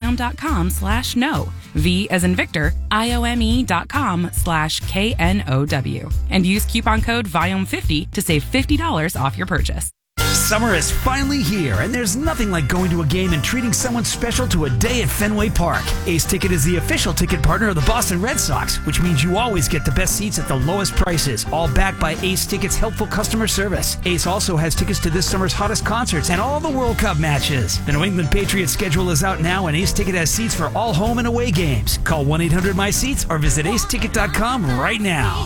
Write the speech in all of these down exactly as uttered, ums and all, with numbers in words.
viome.com slash no. V as in Victor, I-O-M-E dot com slash K N O W. And use coupon code Viome fifty to save fifty dollars off your purchase. Summer is finally here, and there's nothing like going to a game and treating someone special to a day at Fenway Park. Ace Ticket is the official ticket partner of the Boston Red Sox, which means you always get the best seats at the lowest prices, all backed by Ace Ticket's helpful customer service. Ace also has tickets to this summer's hottest concerts and all the World Cup matches. The New England Patriots schedule is out now, and Ace Ticket has seats for all home and away games. Call one eight hundred my seats or visit ace ticket dot com right now.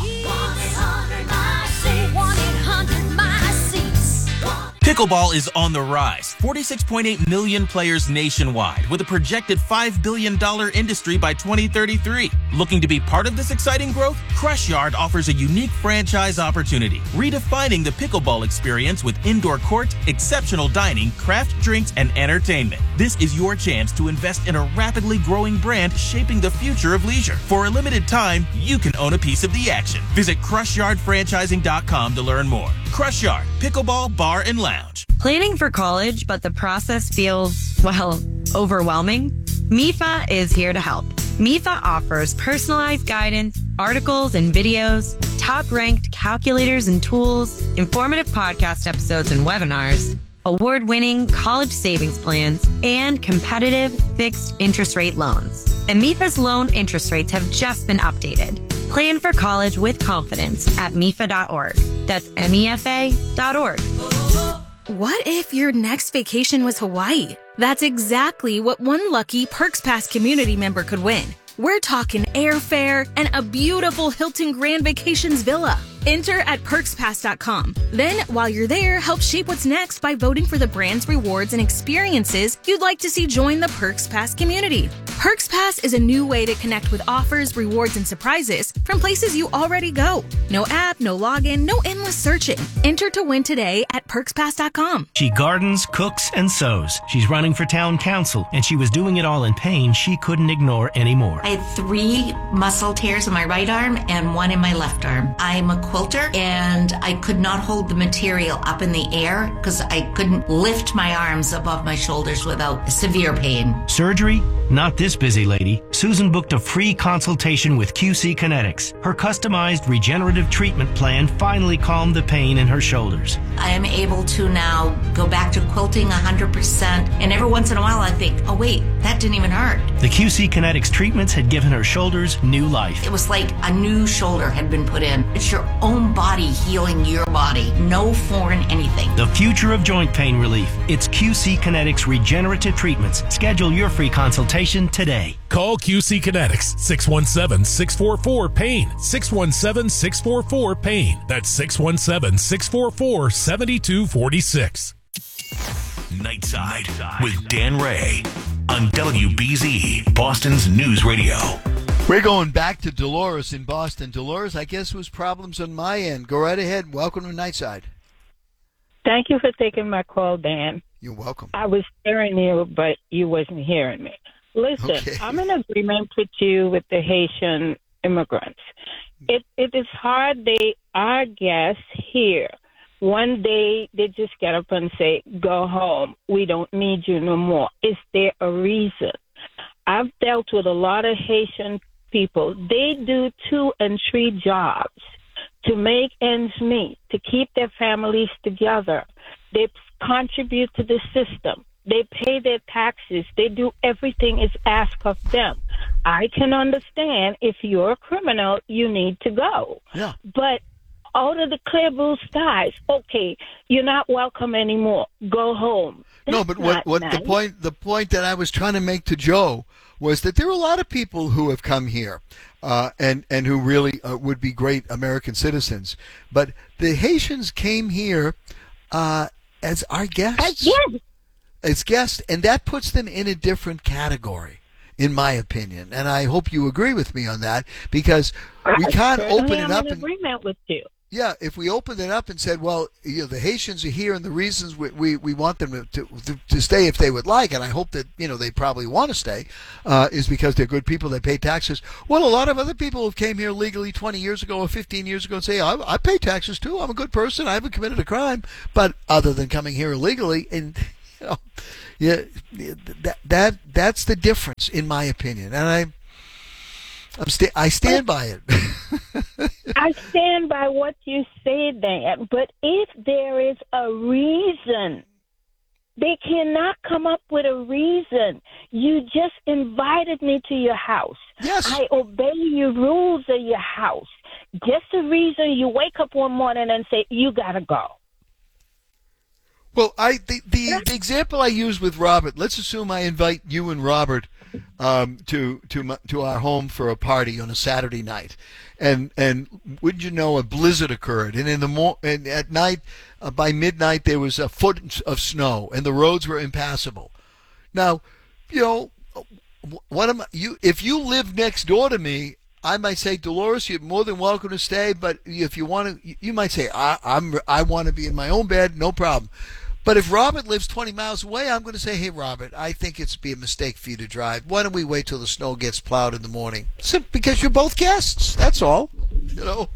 Pickleball is on the rise. forty-six point eight million players nationwide, with a projected five billion dollars industry by twenty thirty-three. Looking to be part of this exciting growth? Crush Yard offers a unique franchise opportunity, redefining the pickleball experience with indoor court, exceptional dining, craft drinks, and entertainment. This is your chance to invest in a rapidly growing brand shaping the future of leisure. For a limited time, you can own a piece of the action. Visit crush yard franchising dot com to learn more. Crush Yard, Pickleball Bar and Lounge. Planning for college, but the process feels, well, overwhelming? M I F A is here to help. M I F A offers personalized guidance, articles and videos, top-ranked calculators and tools, informative podcast episodes and webinars, award-winning college savings plans, and competitive fixed interest rate loans. And M I F A's loan interest rates have just been updated. Plan for college with confidence at M I F A dot org. That's M E F A dot org. What if your next vacation was Hawaii? That's exactly what one lucky Perks Pass community member could win. We're talking airfare and a beautiful Hilton Grand Vacations villa. Enter at perks pass dot com. Then, while you're there, help shape what's next by voting for the brand's rewards and experiences you'd like to see join the Perks Pass community. Perks Pass is a new way to connect with offers, rewards, and surprises from places you already go. No app, no login, no endless searching. Enter to win today at perks pass dot com. She gardens, cooks, and sews. She's running for town council, and she was doing it all in pain she couldn't ignore anymore. I had three muscle tears in my right arm and one in my left arm. I'm a quilter, and I could not hold the material up in the air because I couldn't lift my arms above my shoulders without severe pain. Surgery? Not this busy lady. Susan booked a free consultation with Q C Kinetics. Her customized regenerative treatment plan finally calmed the pain in her shoulders. I am able to now go back to quilting one hundred percent, and every once in a while I think, oh wait, that didn't even hurt. The Q C Kinetics treatments had given her shoulders new life. It was like a new shoulder had been put in. It's your own body healing your body. No foreign anything. The future of joint pain relief. It's Q C Kinetics regenerative treatments. Schedule your free consultation today. Call Q C Kinetics, six one seven, six four four, PAIN, six one seven, six four four, PAIN. That's six one seven, six four four, seven two four six. Nightside with Dan Ray on W B Z, Boston's News Radio. We're going back to Dolores in Boston. Dolores, I guess it was problems on my end. Go right ahead. Welcome to Nightside. Thank you for taking my call, Dan. You're welcome. I was hearing you, but you wasn't hearing me. Listen, okay. I'm in agreement with you with the Haitian immigrants. It It is hard. They are guests here. One day they just get up and say, go home. We don't need you no more. Is there a reason? I've dealt with a lot of Haitian people. They do two and three jobs to make ends meet, to keep their families together. They contribute to the system. They pay their taxes. They do everything is asked of them. I can understand if you're a criminal, you need to go. Yeah. But out of the clear blue skies, okay, you're not welcome anymore. Go home. That's no, but what, what nice. the point the point that I was trying to make to Joe was that there are a lot of people who have come here uh, and, and who really uh, would be great American citizens. But the Haitians came here uh, as our guests. Yes. As guests, and that puts them in a different category, in my opinion. And I hope you agree with me on that, because we can't I open it am up. in and, agreement with you. Yeah, if we opened it up and said, well, you know, the Haitians are here, and the reasons we we, we want them to, to to stay if they would like, and I hope that, you know, they probably want to stay, uh, is because they're good people, they pay taxes. Well, a lot of other people who came here legally twenty years ago or fifteen years ago and say, I, I pay taxes too, I'm a good person, I haven't committed a crime. But other than coming here illegally, and you know, Yeah, that that that's the difference, in my opinion, and I I'm sta- I stand by it. I stand by what you say, Dan. But if there is a reason, they cannot come up with a reason. You just invited me to your house. Yes. I obey your rules of your house. Just a reason you wake up one morning and say, you got to go. Well, I the, the the example I use with Robert. Let's assume I invite you and Robert um, to to my, to our home for a party on a Saturday night, and and wouldn't you know, a blizzard occurred, and in the mo- and at night uh, by midnight there was a foot of snow, and the roads were impassable. Now, you know, what am I, you? If you live next door to me, I might say, Dolores, you're more than welcome to stay. But if you want to, you might say, I, I'm I want to be in my own bed, no problem. But if Robert lives twenty miles away, I'm going to say, hey, Robert, I think it's be a mistake for you to drive. Why don't we wait till the snow gets plowed in the morning? Simply because you're both guests. That's all. You know.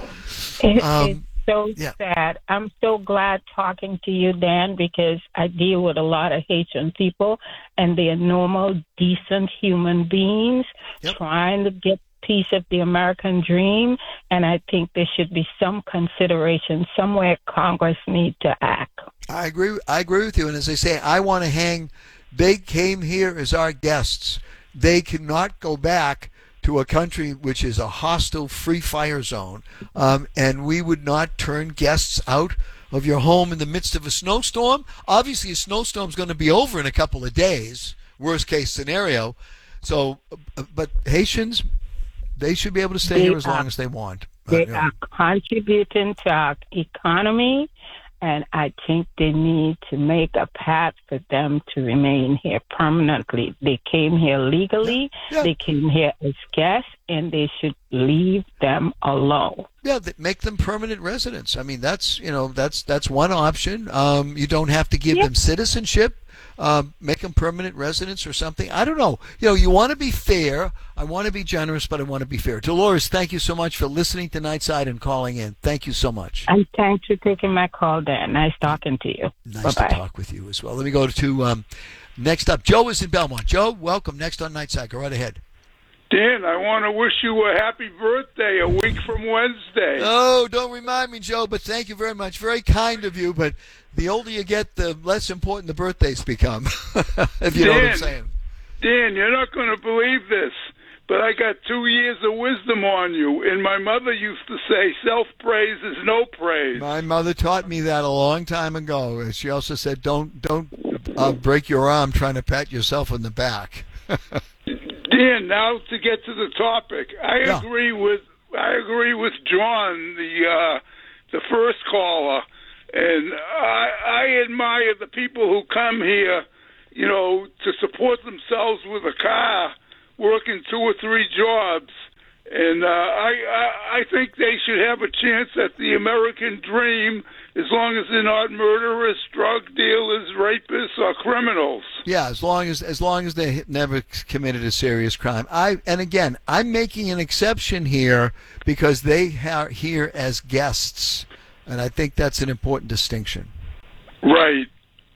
It, Um, it's so yeah. sad. I'm so glad talking to you, Dan, because I deal with a lot of Haitian people, and they're normal, decent human beings Yep. trying to get piece of the American dream, and I think there should be some consideration somewhere. Congress need to act. I agree. I agree with you. And as I say, I want to hang. They came here as our guests. They cannot go back to a country which is a hostile, free fire zone, um, and we would not turn guests out of your home in the midst of a snowstorm. Obviously, a snowstorm's going to be over in a couple of days. Worst case scenario. So, uh, but Haitians, they should be able to stay They here as are- long as they want. Uh, They you know. are contributing to our economy, and I think they need to make a path for them to remain here permanently. They came here legally, Yeah. they came here as guests, and they should leave them alone. Yeah, that make them permanent residents. I mean, that's you know that's that's one option. Um, you don't have to give Yeah. them citizenship. Um, make them permanent residents or something. I don't know. You know, you want to be fair. I want to be generous, but I want to be fair. Dolores, thank you so much for listening to Nightside and calling in. Thank you so much. And thanks for taking my call, Dan. Nice talking to you. Nice Bye-bye. to talk with you as well. Let me go to um, next up. Joe is in Belmont. Joe, welcome. Next on Nightside. Go right ahead. Dan, I want to wish you a happy birthday a week from Wednesday. Oh, don't remind me, Joe, but thank you very much. Very kind of you, but the older you get, the less important the birthdays become, if you know what I'm Dan, saying. Dan, you're not going to believe this, but I got two years of wisdom on you. And my mother used to say, self-praise is no praise. My mother taught me that a long time ago. She also said, don't don't uh, break your arm trying to pat yourself on the back. Dan, now to get to the topic, I Yeah. agree with I agree with John, the uh, the first caller, and I, I admire the people who come here, you know, to support themselves with a car, working two or three jobs, and uh, I, I I think they should have a chance at the American dream, as long as they're not murderers, drug dealers, rapists, or criminals. Yeah, as long as as long as they never committed a serious crime. I and again, I'm making an exception here because they are here as guests, and I think that's an important distinction. Right.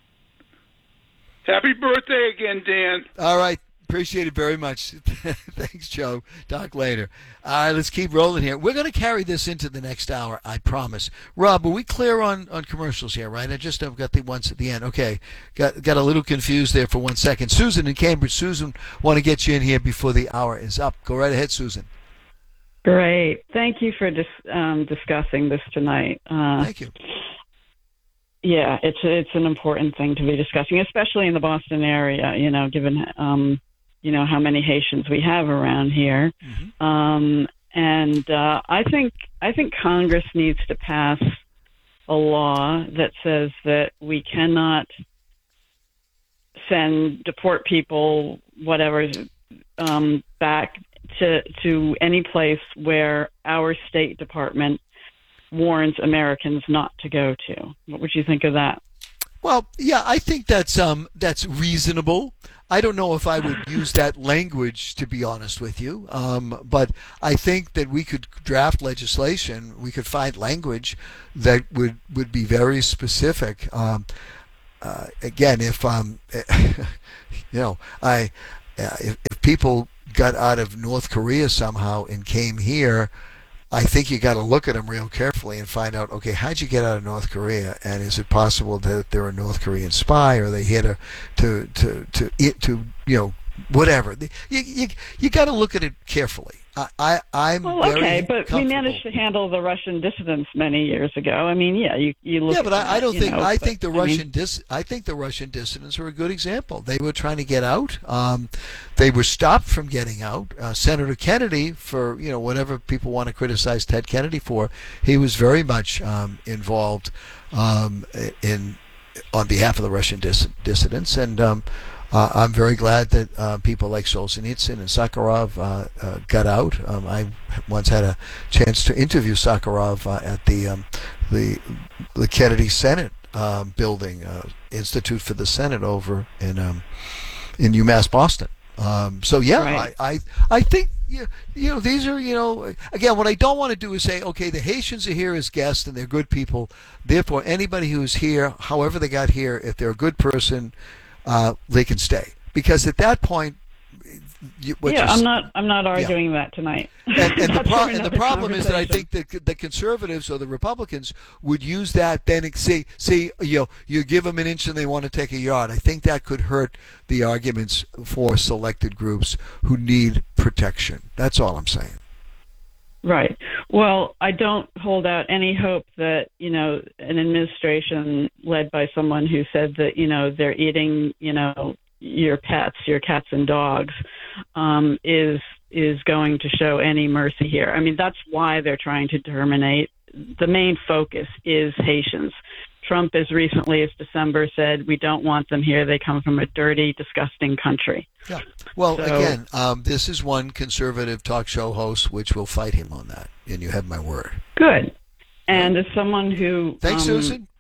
Happy birthday again, Dan. All right. Appreciate it very much. Thanks, Joe. Talk later. All right, let's keep rolling here. We're going to carry this into the next hour, I promise. Rob, are we clear on, on commercials here, right? I just have got the ones at the end. Okay. Got got a little confused there for one second. Susan in Cambridge. Susan, want to get you in here before the hour is up. Go right ahead, Susan. Great. Thank you for dis- um, discussing this tonight. Uh, Thank you. Yeah, it's it's an important thing to be discussing, especially in the Boston area, you know, given um, you know, how many Haitians we have around here. Mm-hmm. Um, and uh, I think I think Congress needs to pass a law that says that we cannot send, deport people, whatever, um, back to to any place where our State Department warns Americans not to go to. What would you think of that? Well, yeah, I think that's um that's reasonable. I don't know if I would use that language, to be honest with you, um, but I think that we could draft legislation. We could find language that would, would be very specific. Um, uh, again, if um, you know, I uh, if, if people got out of North Korea somehow and came here, I think you got to look at them real carefully and find out, okay, how'd you get out of North Korea, and is it possible that they're a North Korean spy, or they here to to to to, to, to you know, whatever. You you you got to look at it carefully. I, I I'm well, very okay, but we managed to handle the Russian dissidents many years ago. I mean, yeah, you you look. Yeah, but at I, I don't that, think know, I but, think the I Russian mean, dis I think the Russian dissidents are a good example. They were trying to get out. Um, they were stopped from getting out. Uh, Senator Kennedy, for you know whatever people want to criticize Ted Kennedy for, he was very much um, involved um, in on behalf of the Russian dis dissidents and. Um, Uh, I'm very glad that uh, people like Solzhenitsyn and Sakharov uh, uh, got out. Um, I once had a chance to interview Sakharov uh, at the um, the the Kennedy Senate um, building, uh, Institute for the Senate over in um, in UMass Boston. Um, so yeah, right. I, I I think you, you know these are you know again what I don't want to do is say okay the Haitians are here as guests and they're good people. Therefore, anybody who's here, however they got here, if they're a good person. Uh, they can stay because at that point, you, what yeah, you're, I'm not. I'm not arguing yeah. that tonight. And, and, the, pro and the another problem is that I conversation. think that the conservatives or the Republicans would use that then and see, see, you know, you give them an inch and they want to take a yard. I think that could hurt the arguments for selected groups who need protection. That's all I'm saying. Right. Well, I don't hold out any hope that, you know, an administration led by someone who said that, you know, they're eating, you know, your pets, your cats and dogs, um, is is going to show any mercy here. I mean, that's why they're trying to terminate. The main focus is Haitians. Trump, as recently as December, said, we don't want them here. They come from a dirty, disgusting country. Yeah. Well, so, again, um, this is one conservative talk show host which will fight him on that, and you have my word. Good. And as someone who... Thanks, um, Susan.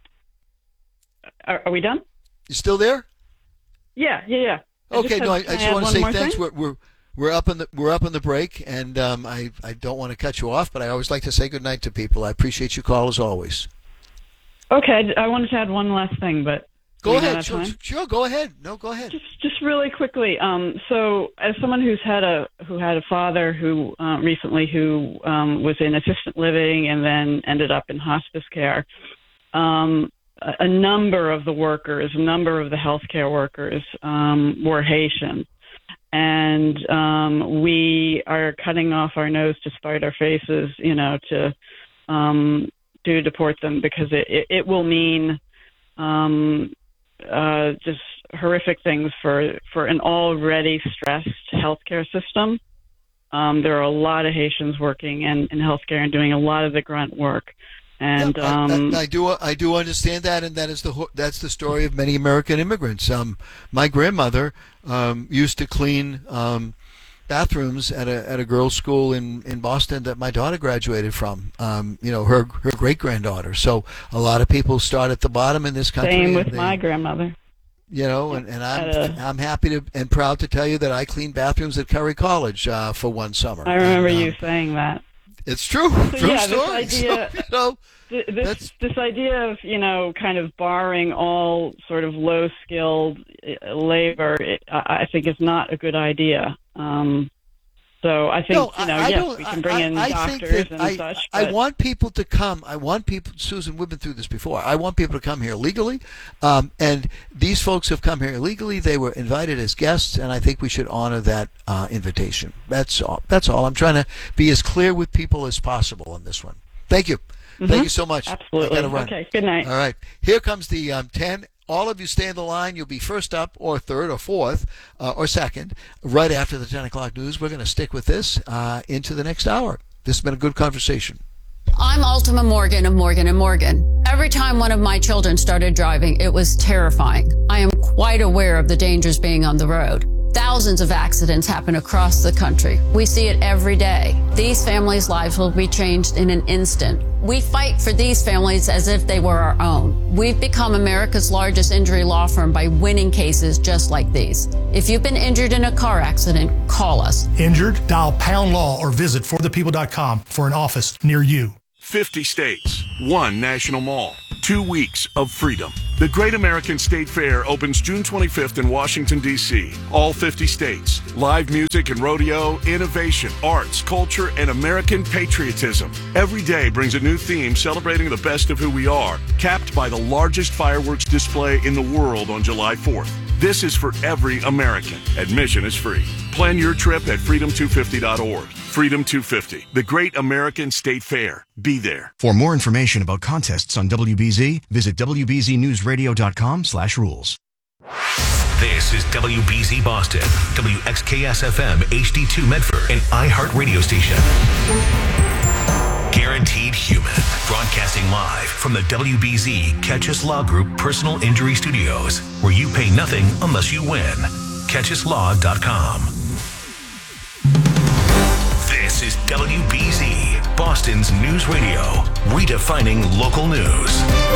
Are, are we done? You still there? Yeah, yeah, yeah. I Okay, just no, have, I, I just add want to one say more thanks. thing? We're, we're we're up in the we're up in the break, and um, I I don't want to cut you off, but I always like to say good night to people. I appreciate your call as always. Okay, I wanted to add one last thing, but go we ahead. Sure, sure, go ahead. No, go ahead. Just, just really quickly. Um, so, as someone who's had a who had a father who uh, recently who um, was in assisted living and then ended up in hospice care, um, a, a number of the workers, a number of the healthcare workers um, were Haitian. And um, we are cutting off our nose to spite our faces, you know, to um, to deport them because it, it, it will mean um, uh, just horrific things for, for an already stressed healthcare system. Um, there are a lot of Haitians working in, in healthcare and doing a lot of the grunt work. And yeah, um, I, I, I do I do understand that, and that is the that's the story of many American immigrants. Um, my grandmother um, used to clean um, bathrooms at a at a girls' school in, in Boston that my daughter graduated from. Um, you know, her her great granddaughter. So a lot of people start at the bottom in this country. Same with they, my grandmother. You know, and, and I'm a, I'm happy to and proud to tell you that I cleaned bathrooms at Curry College uh, for one summer. I remember and, um, you saying that. It's true. So, true yeah, story. this idea, so, you know, th this this idea of you know kind of barring all sort of low skilled labor, it, I, I think is not a good idea. Um, so I think no, you know I, I yes, we can bring I, in I doctors think that and I, such. I But want people to come. I want people, Susan, we've been through this before. I want people to come here legally, um, and these folks have come here illegally. They were invited as guests, and I think we should honor that uh, invitation. That's all. That's all. I'm trying to be as clear with people as possible on this one. Thank you. Mm-hmm. Thank you so much. Absolutely. I gotta run. Okay. Good night. All right. Here comes the um, ten. All of you stay in the line. You'll be first up or third or fourth uh, or second right after the ten o'clock news. We're going to stick with this uh, into the next hour. This has been a good conversation. I'm Ultima Morgan of Morgan and Morgan. Every time one of my children started driving, it was terrifying. I am quite aware of the dangers being on the road. Thousands of accidents happen across the country. We see it every day. These families' lives will be changed in an instant. We fight for these families as if they were our own. We've become America's largest injury law firm by winning cases just like these. If you've been injured in a car accident, call us. Injured? Dial pound law or visit for the people dot com for an office near you. fifty states, one national mall, two weeks of freedom. The Great American State Fair opens June twenty-fifth in Washington, D C All fifty states. Live music and rodeo, innovation, arts, culture, and American patriotism. Every day brings a new theme celebrating the best of who we are, capped by the largest fireworks display in the world on July fourth. This is for every American. Admission is free. Plan your trip at freedom two fifty dot org. Freedom two fifty, the Great American State Fair. Be there. For more information about contests on W B Z, visit w b z news radio dot com slash rules. This is W B Z Boston, W X K S F M H D two Medford, an iHeart radio station. Guaranteed Human, broadcasting live from the W B Z Catch Us Law Group Personal Injury Studios, where you pay nothing unless you win. catch us law dot com. This is W B Z, Boston's news radio, redefining local news.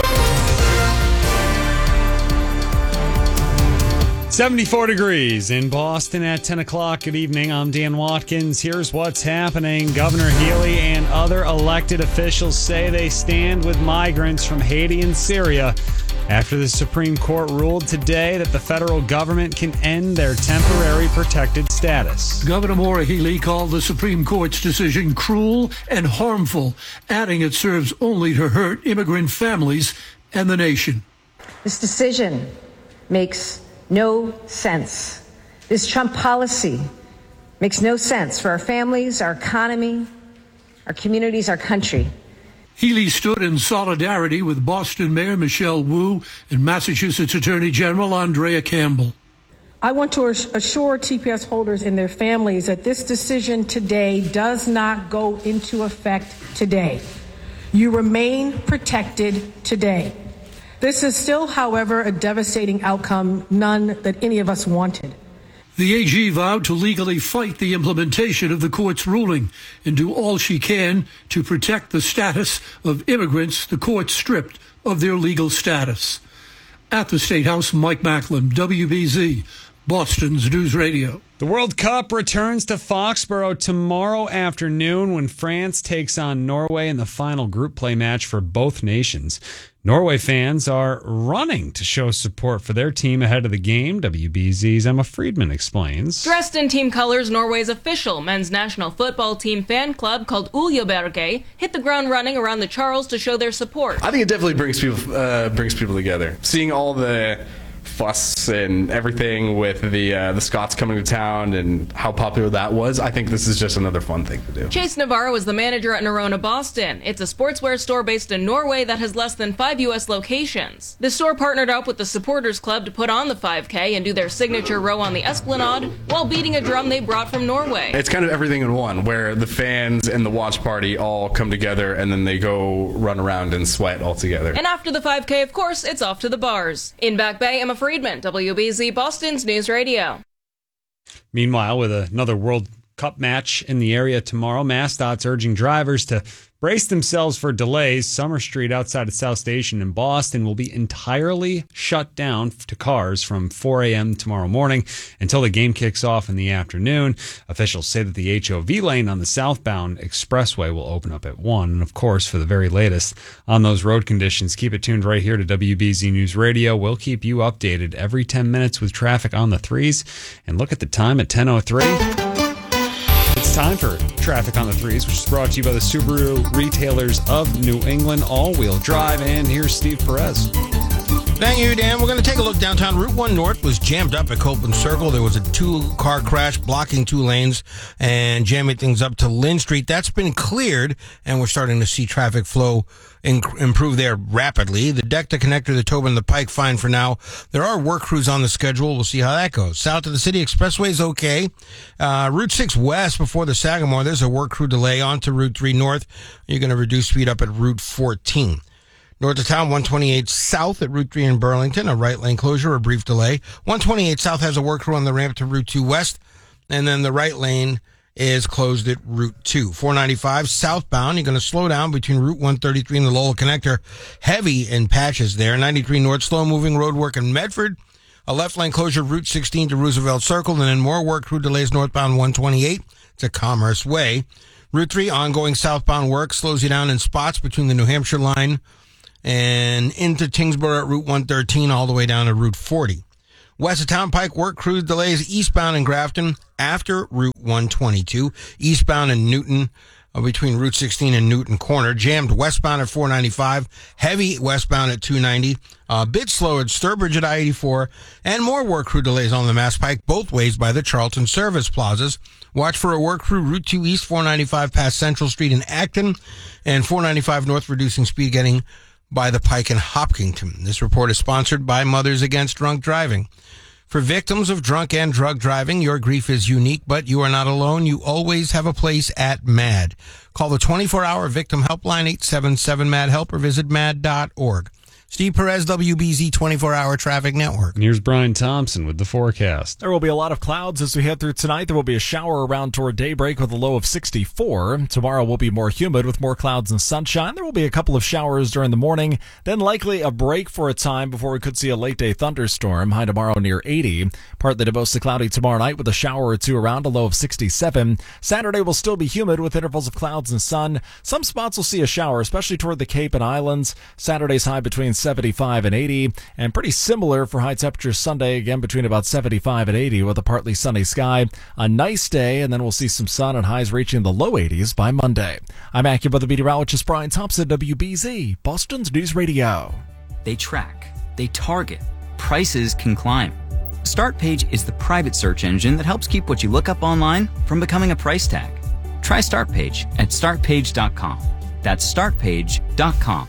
seventy-four degrees in Boston at ten o'clock. Good evening. I'm Dan Watkins. Here's what's happening. Governor Healy and other elected officials say they stand with migrants from Haiti and Syria after the Supreme Court ruled today that the federal government can end their temporary protected status. Governor Maura Healey called the Supreme Court's decision cruel and harmful, adding it serves only to hurt immigrant families and the nation. This decision makes no sense. This Trump policy makes no sense for our families, our economy, our communities, our country. Healy stood in solidarity with Boston Mayor Michelle Wu and Massachusetts Attorney General Andrea Campbell. I want to assure T P S holders and their families that this decision today does not go into effect today. You remain protected today. This is still, however, a devastating outcome, none that any of us wanted. The A G vowed to legally fight the implementation of the court's ruling and do all she can to protect the status of immigrants the court stripped of their legal status. At the State House, Mike Macklin, W B Z, Boston's News Radio. The World Cup returns to Foxborough tomorrow afternoon when France takes on Norway in the final group play match for both nations. Norway fans are running to show support for their team ahead of the game. W B Z's Emma Friedman explains. Dressed in team colors, Norway's official men's national football team fan club called Uljaberget hit the ground running around the Charles to show their support. I think it definitely brings people uh, brings people together. Seeing all the fuss and everything with the uh, the Scots coming to town and how popular that was, I think this is just another fun thing to do. Chase Navarro is the manager at Nerona Boston. It's a sportswear store based in Norway that has less than five U S locations. The store partnered up with the Supporters Club to put on the five K and do their signature row on the Esplanade while beating a drum they brought from Norway. It's kind of everything in one, where the fans and the watch party all come together and then they go run around and sweat all together. And after the five K, of course, it's off to the bars. In Back Bay, Emma Friedman, W B Z Boston's News Radio. Meanwhile, with another World Cup match in the area tomorrow, MassDOT's urging drivers to brace themselves for delays. Summer Street outside of South Station in Boston will be entirely shut down to cars from four a.m. tomorrow morning until the game kicks off in the afternoon. Officials say that the H O V lane on the southbound expressway will open up at one. And of course, for the very latest on those road conditions, keep it tuned right here to W B Z News Radio. We'll keep you updated every ten minutes with traffic on the threes. And look at the time at ten oh three. It's time for Traffic on the Threes, which is brought to you by the Subaru Retailers of New England, all-wheel drive. And here's Steve Perez. Thank you, Dan. We're going to take a look downtown. Route one North was jammed up at Copeland Circle. There was a two-car crash blocking two lanes and jamming things up to Lynn Street. That's been cleared, and we're starting to see traffic flow inc- improve there rapidly. The Decta connector, the Tobin, the Pike, fine for now. There are work crews on the schedule. We'll see how that goes. South of the City Expressway is okay. Uh, Route six West before the Sagamore, there's a work crew delay onto Route three North. You're going to reduce speed up at Route fourteen. North of town, one twenty-eight South at Route three in Burlington, a right lane closure, a brief delay. one twenty-eight South has a work crew on the ramp to Route two West, and then the right lane is closed at Route two. four ninety-five southbound, you're going to slow down between Route one thirty-three and the Lowell Connector. Heavy in patches there. ninety-three North, slow moving road work in Medford. A left lane closure, Route sixteen to Roosevelt Circle, and then more work crew delays northbound one twenty-eight to Commerce Way. Route three, ongoing southbound work slows you down in spots between the New Hampshire line and into Tingsboro at Route one thirteen all the way down to Route forty. West of Town Pike, work crew delays eastbound in Grafton after Route one twenty-two. Eastbound in Newton uh, between Route sixteen and Newton Corner. Jammed westbound at four ninety-five. Heavy westbound at two ninety. A uh, bit slow at Sturbridge at I eighty-four. And more work crew delays on the Mass Pike both ways by the Charlton Service Plazas. Watch for a work crew Route two East, four ninety-five past Central Street in Acton. And four ninety-five North reducing speed getting by the Pike in Hopkinton. This report is sponsored by Mothers Against Drunk Driving. For victims of drunk and drug driving, your grief is unique, but you are not alone. You always have a place at MAD. Call the twenty-four hour victim helpline, eight seven seven MAD HELP, or visit mad dot org. Steve Perez, W B Z twenty-four hour Traffic Network. And here's Brian Thompson with the forecast. There will be a lot of clouds as we head through tonight. There will be a shower around toward daybreak with a low of sixty-four. Tomorrow will be more humid with more clouds and sunshine. There will be a couple of showers during the morning, then likely a break for a time before we could see a late day thunderstorm. High tomorrow near eighty. Partly to mostly cloudy tomorrow night with a shower or two around, a low of sixty-seven. Saturday will still be humid with intervals of clouds and sun. Some spots will see a shower, especially toward the Cape and Islands. Saturday's high between seventy-five and eighty, and pretty similar for high temperatures Sunday, again between about seventy-five and eighty with a partly sunny sky. A nice day, and then we'll see some sun and highs reaching the low eighties by Monday. I'm AccuWeather meteorologist Brian Thompson, W B Z, Boston's News Radio. They track, they target, prices can climb. StartPage is the private search engine that helps keep what you look up online from becoming a price tag. Try StartPage at start page dot com. That's start page dot com.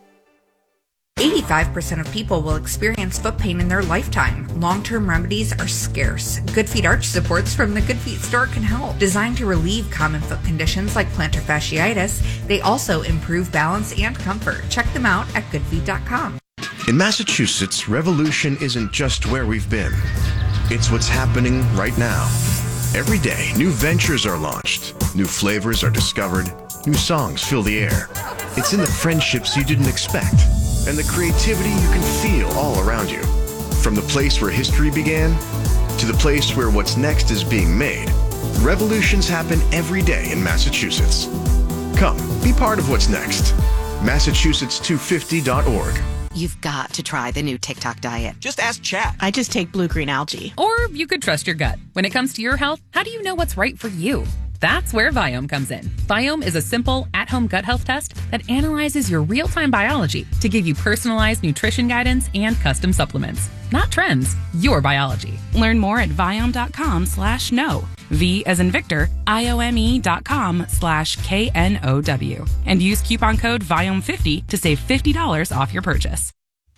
eighty-five percent of people will experience foot pain in their lifetime. Long-term remedies are scarce. Good Feet Arch Supports from the Good Feet store can help. Designed to relieve common foot conditions like plantar fasciitis, they also improve balance and comfort. Check them out at good feet dot com. In Massachusetts, revolution isn't just where we've been. It's what's happening right now. Every day, new ventures are launched, new flavors are discovered, new songs fill the air. It's in the friendships you didn't expect, and the creativity you can feel all around you. From the place where history began, to the place where what's next is being made, revolutions happen every day in Massachusetts. Come, be part of what's next. Massachusetts two fifty dot org. You've got to try the new TikTok diet. Just ask Chat. I just take blue-green algae. Or you could trust your gut. When it comes to your health, how do you know what's right for you? That's where Viome comes in. Viome is a simple, at-home gut health test that analyzes your real-time biology to give you personalized nutrition guidance and custom supplements. Not trends, your biology. Learn more at Viome.com slash no. V as in Victor, I-O-M-E dot com slash K N O W. And use coupon code Viome fifty to save fifty dollars off your purchase.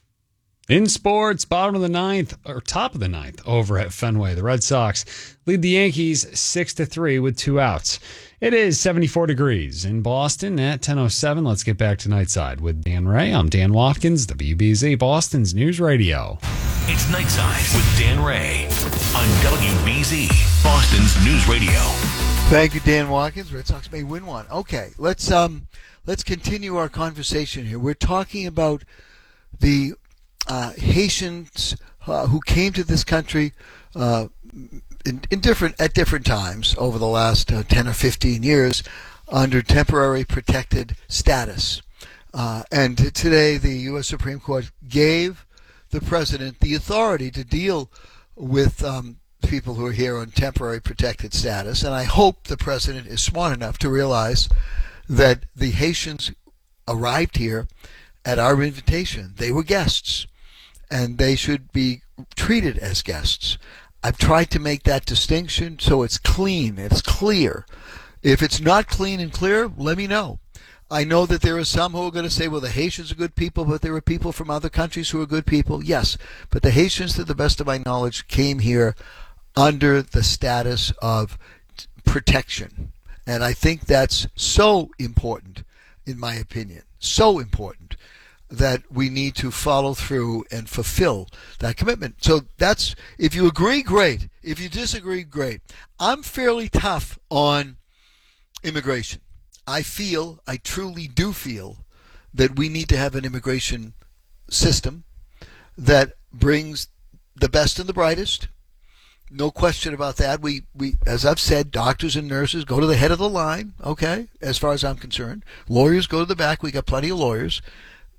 In sports, bottom of the ninth, or top of the ninth, over at Fenway. The Red Sox lead the Yankees six to three with two outs. It is seventy-four degrees in Boston at ten oh seven. Let's get back to Nightside with Dan Ray. I'm Dan Watkins, W B Z, Boston's News Radio. It's Nightside with Dan Ray on W B Z, Boston's News Radio. Thank you, Dan Watkins. Red Sox may win one. Okay, let's um, let's continue our conversation here. We're talking about the uh, Haitians uh, who came to this country uh, in, in different at different times over the last uh, ten or fifteen years under temporary protected status. Uh, and today, the U S Supreme Court gave the president the authority to deal with um, people who are here on temporary protected status. And I hope the president is smart enough to realize that the Haitians arrived here at our invitation. They were guests, and they should be treated as guests. I've tried to make that distinction so it's clean, it's clear. If it's not clean and clear, let me know. I know that there are some who are going to say, well, the Haitians are good people, but there are people from other countries who are good people. Yes, but the Haitians, to the best of my knowledge, came here under the status of protection. And I think that's so important, in my opinion, so important that we need to follow through and fulfill that commitment. So that's, if you agree, great. If you disagree, great. I'm fairly tough on immigration. I feel, I truly do feel, that we need to have an immigration system that brings the best and the brightest. No question about that. We, we, as I've said, doctors and nurses go to the head of the line, okay, as far as I'm concerned. Lawyers go to the back. We got plenty of lawyers.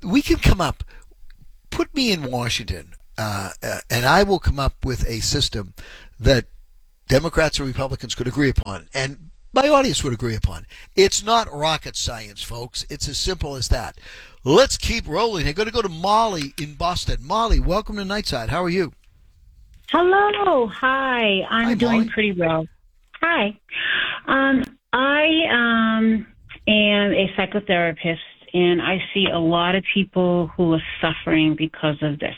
we can come up. Put me in Washington, uh, uh, and I will come up with a system that Democrats and Republicans could agree upon, and my audience would agree upon. It's not rocket science, folks. It's as simple as that. Let's keep rolling. I'm going to go to Molly in Boston. Molly, welcome to Nightside. How are you? Hello. Hi. I'm Hi, doing Molly. pretty well. Hi. Um, I um, am a psychotherapist, and I see a lot of people who are suffering because of this.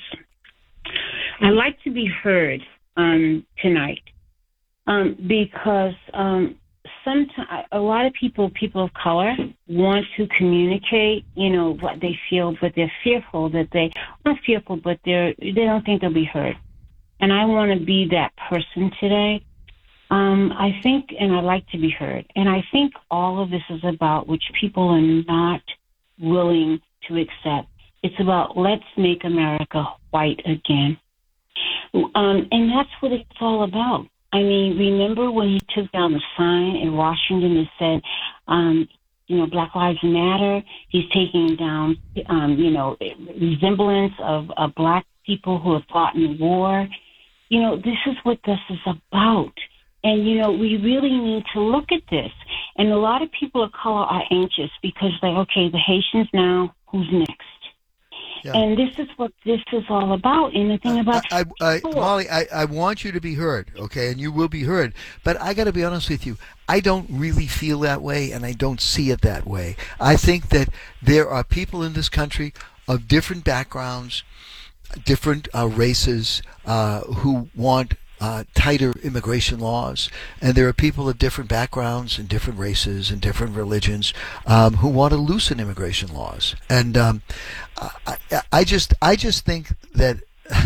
I like to be heard um, tonight um, because um, sometimes a lot of people, people of color, want to communicate, you know, what they feel, but they're fearful that they not fearful, but they're they don't think they'll be heard. And I want to be that person today. Um, I think, and I like to be heard. And I think all of this is about which people are not willing to accept. It's about let's make America white again. Um, and that's what it's all about. I mean, remember when he took down the sign in Washington that said, um, you know, Black Lives Matter? He's taking down, um, you know, resemblance of, of black people who have fought in the war. You know, this is what this is about. And, you know, we really need to look at this. And a lot of people of color are anxious because they're, okay, the Haitians now, who's next? Yeah. And this is what this is all about. And the thing about I, I, I, Molly, I, I want you to be heard, okay, and you will be heard. But I got to be honest with you. I don't really feel that way, and I don't see it that way. I think that there are people in this country of different backgrounds, different uh, races, uh, who want uh, tighter immigration laws, and there are people of different backgrounds and different races and different religions um, who want to loosen immigration laws. And um, I, I just, I just think that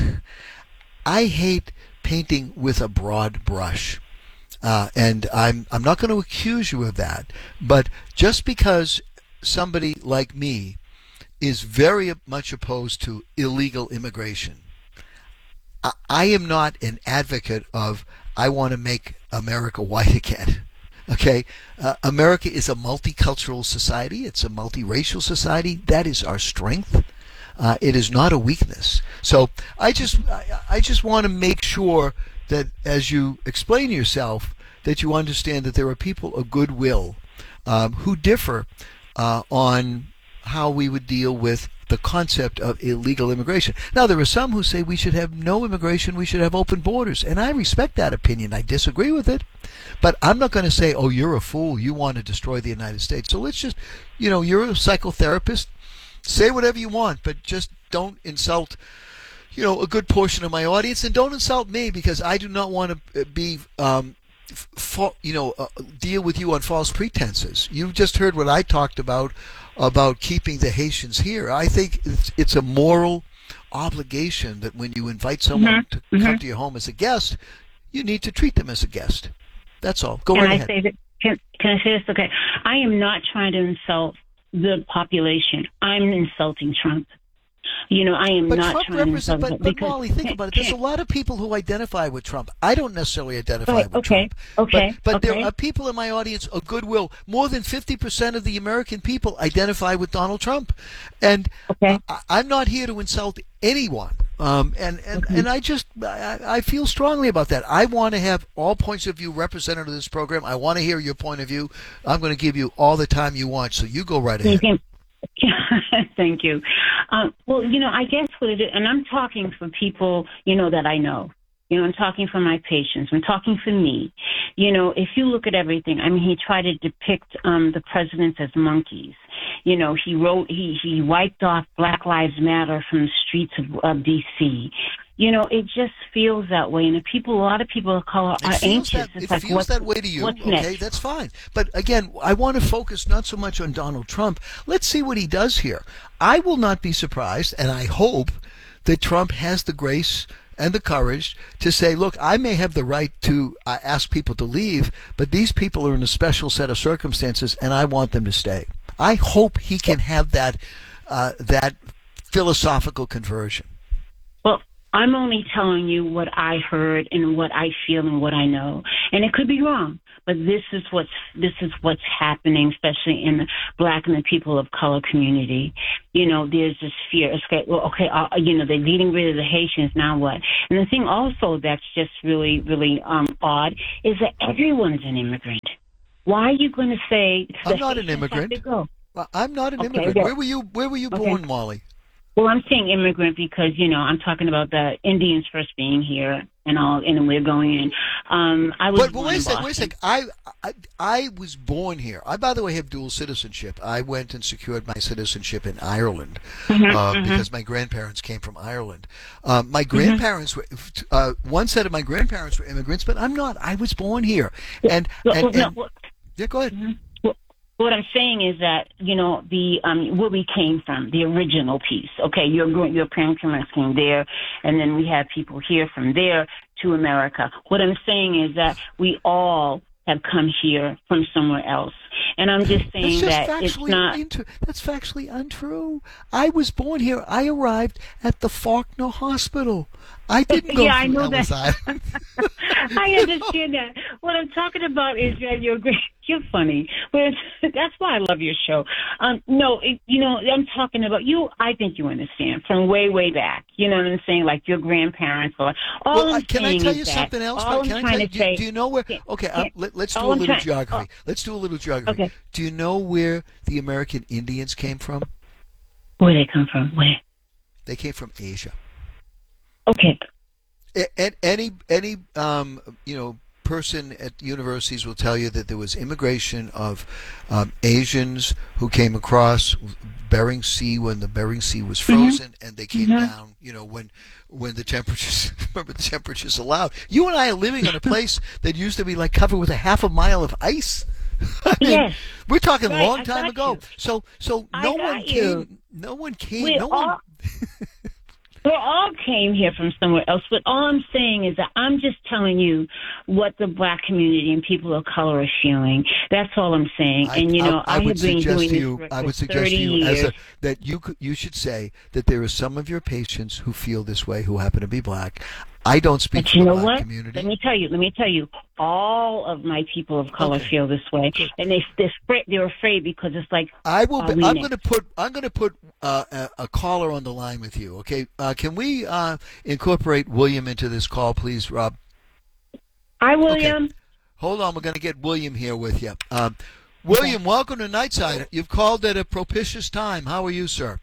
I hate painting with a broad brush, uh, and I'm, I'm not going to accuse you of that. But just because somebody like me is very much opposed to illegal immigration, I, I am not an advocate of I want to make America white again. Okay, uh, America is a multicultural society. It's a multiracial society. That is our strength. Uh, it is not a weakness. So I just, I, I just want to make sure that as you explain yourself, that you understand that there are people of goodwill um, who differ uh, on how we would deal with the concept of illegal immigration. Now, there are some who say we should have no immigration, we should have open borders, and I respect that opinion. I disagree with it, but I'm not going to say, oh, you're a fool, you want to destroy the United States. So let's just, you know, you're a psychotherapist, say whatever you want, but just don't insult, you know, a good portion of my audience, and don't insult me, because I do not want to be, um, fa- you know, uh, deal with you on false pretenses. You just heard what I talked about, about keeping the Haitians here. I think it's, it's a moral obligation that when you invite someone Mm-hmm. to Mm-hmm. come to your home as a guest, you need to treat them as a guest. That's all. Go can right I ahead. say that? Can, can I say this? Okay, I am not trying to insult the population. I'm insulting Trump. You know, I am But not Trump trying to represents, insult but, him but because- Molly, think about it. There's a lot of people who identify with Trump. I don't necessarily identify Right, with okay, Trump. okay, But, but okay. there are people in my audience of goodwill. More than fifty percent of the American people identify with Donald Trump. And okay. I, I'm not here to insult anyone. Um, and, and, Okay. and I just, I, I feel strongly about that. I want to have all points of view represented in this program. I want to hear your point of view. I'm going to give you all the time you want, so you go right ahead. Thank you. Thank you. Um, well, you know, I guess what it is, and I'm talking for people, you know, that I know. You know, I'm talking for my patients. I'm talking for me. You know, if you look at everything, I mean, he tried to depict um, the presidents as monkeys. You know, he wrote, he, he wiped off Black Lives Matter from the streets of, of D C You know, it just feels that way. And the people, a lot of people of color are It feels anxious. that, it's it like, feels what's, that way to you. what's Okay, next? that's fine. But again, I want to focus not so much on Donald Trump. Let's see what he does here. I will not be surprised, and I hope that Trump has the grace and the courage to say, look, I may have the right to uh, ask people to leave, but these people are in a special set of circumstances, and I want them to stay. I hope he can have that uh, that philosophical conversion. Well, I'm only telling you what I heard and what I feel and what I know, and it could be wrong. But this is what's this is what's happening, especially in the Black and the people of color community. You know, there's this fear. It's okay, well, okay, uh, you know, they're getting rid of the Haitians. Now what? And the thing also that's just really, really um, odd is that everyone is an immigrant. Why are you going to say I'm not an immigrant? I'm not an okay, immigrant. yeah. Where were you? Where were you okay. born, Molly? Well, I'm saying immigrant because, you know, I'm talking about the Indians first being here and all, and we're going in. Um, I was But, but born wait a in second, wait a Boston. second. I, I, I was born here. I, by the way, have dual citizenship. I went and secured my citizenship in Ireland Mhm, uh, mhm. because my grandparents came from Ireland. Um, my grandparents were, uh, one set of my grandparents were immigrants, but I'm not. I was born here. And, Well, and, well, no, and well- yeah, go ahead. What I'm saying is that, you know, the um, where we came from, the original piece. Okay, your gr- your grandparents came there, and then we have people here from there to America. What I'm saying is that we all have come here from somewhere else. And I'm just saying That's just that it's factually not. inter- that's factually untrue. I was born here. I arrived at the Faulkner Hospital. I didn't go Yeah, I through know Ellis that. Island. I understand that. What I'm talking about is that you're great. You're funny, but it's, that's why I love your show. Um, no, it, you know, I'm talking about you. I think you understand from way, way back. You know what I'm saying? Like your grandparents or all. Well, I'm uh, can I saying tell is you that something else? All Can I'm I trying tell you, to do, say. do you know where? Okay, um, let, let's do all a I'm little trying- geography. Let's do a little geography. Okay. Do you know where the American Indians came from? Where they come from? Where? They came from Asia. Okay. And any any um, you know person at universities will tell you that there was immigration of um, Asians who came across Bering Sea when the Bering Sea was frozen, and they came Mhm. down. You know when when the temperatures remember the temperatures allowed. You and I are living in a place that used to be like covered with a half a mile of ice. I mean, Yes. we're talking a Right, long I time got ago. you. So so I no got one you. came. No one came. We no one. all, we all came here from somewhere else, but all I'm saying is that I'm just telling you what the Black community and people of color are feeling. That's all I'm saying. and you know, I, I would have been suggest doing to this you, for, I for would suggest thirty to you years. as a, that you could, you should say that there are some of your patients who feel this way who happen to be Black. I don't speak But for you the know Black what? community. Let me tell you. Let me tell you. All of my people of color Okay. feel this way, and they they're afraid, they're afraid because it's like I will. are Be, we I'm next? going to put. I'm going to put uh, a, a caller on the line with you. Okay? Uh, can we uh, incorporate William into this call, please, Rob? Hi, William. Okay. Hold on. We're going to get William here with you. Um, William, welcome to Nightside. You've called at a propitious time. How are you, sir?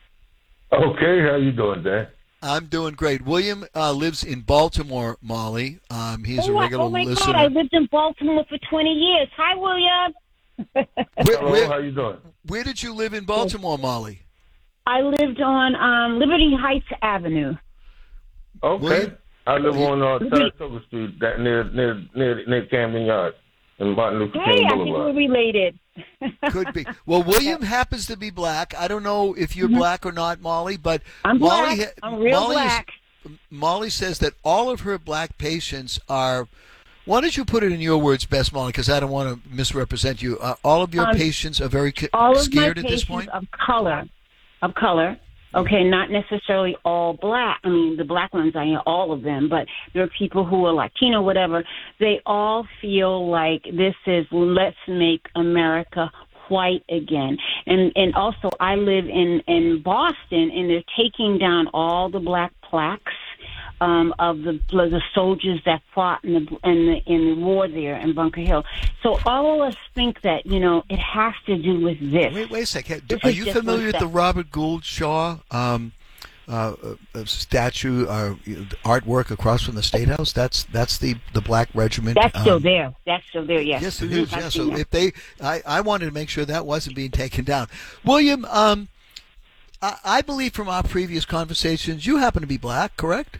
Okay, how you doing, Dan? I'm doing great. William uh, lives in Baltimore, Molly. Um, he's oh, a regular oh my listener. God! I lived in Baltimore for twenty years. Hi, William. Where, Hello, where- how you doing? where did you live in Baltimore, Molly? I lived on um, Liberty Heights Avenue. Okay. William? I live on uh, Saratoga Street, that near near near near Camden Yards and Martin Luther Hey, King I think we're Boulevard. related. Could be. Well, William happens to be Black. I don't know if you're Black or not, Molly, but Mm-hmm. I'm Molly, Black. I'm real Molly is- Black. Molly says that all of her Black patients are. Why don't you put it in your words best, Molly? Because I don't want to misrepresent you. Uh, all of your Um, patients are very ca- All of my scared at this patients point. of color, of color. Okay, not necessarily all black. I mean, the black ones, I mean, all of them, but there are people who are Latino, whatever. They all feel like this is let's make America white again. And and also, I live in in Boston, and they're taking down all the black plaques um, of the the soldiers that fought in the in the in the war there in Bunker Hill. So all of us think that you know it has to do with this. Wait, wait a second. This Are is you just familiar one with the step. Robert Gould Shaw um, uh, uh, statue, uh, artwork across from the State House? That's that's the, the Black Regiment. That's still um, there. That's still there. Yes. Yes, it Mhm. is. I've Yeah. seen So that. if they, I, I wanted to make sure that wasn't being taken down. William, um, I, I believe from our previous conversations, you happen to be Black, correct?